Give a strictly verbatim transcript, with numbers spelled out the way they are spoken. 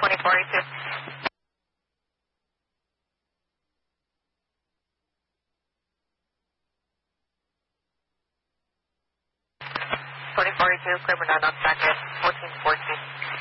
twenty forty-two. twenty forty-two, clear for nine on packet, fourteen fourteen.